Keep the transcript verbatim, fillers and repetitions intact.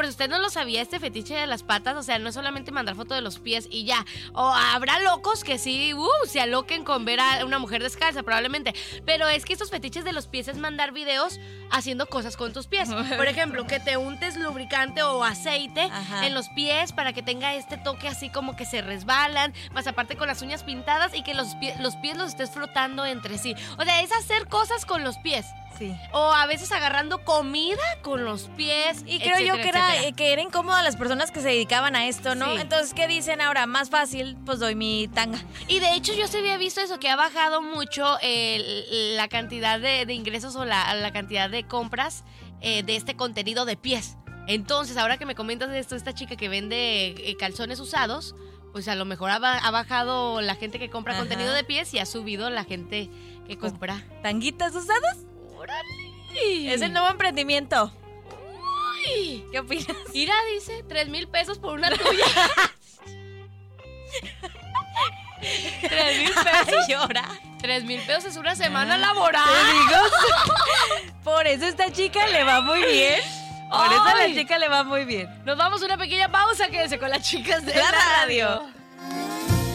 Pero si usted no lo sabía, este fetiche de las patas, o sea, no es solamente mandar foto de los pies y ya. O habrá locos que sí, uh, se aloquen con ver a una mujer descalza, probablemente. Pero es que estos fetiches de los pies es mandar videos haciendo cosas con tus pies. Por ejemplo, que te untes lubricante o aceite Ajá. en los pies para que tenga este toque así como que se resbalan, más aparte con las uñas pintadas y que los, pie, los pies los estés frotando entre sí. O sea, es hacer cosas con los pies. Sí. O a veces agarrando comida con los pies. Y creo etcétera, yo que era, etcétera. que era incómodo a las personas que se dedicaban a esto, ¿no? Sí. Entonces, ¿qué dicen ahora? Más fácil, pues doy mi tanga. Y de hecho yo se había visto eso, que ha bajado mucho eh, la cantidad de, de ingresos o la, la cantidad de compras eh, de este contenido de pies. Entonces, ahora que me comentas de esto, esta chica que vende eh, calzones usados, pues a lo mejor ha, ha bajado la gente que compra Ajá. contenido de pies y ha subido la gente que pues, compra ¿tanguitas usadas? ¡Órale! Es el nuevo emprendimiento. Uy. ¿Qué opinas? Ira dice, tres mil pesos por una tuya. Tres mil pesos. Llora. Tres mil pesos es una semana ah, laboral. Te digo. Por eso esta chica le va muy bien. Por Ay. eso a la chica le va muy bien. Nos vamos a una pequeña pausa. Quédense con las chicas de la, la radio. radio.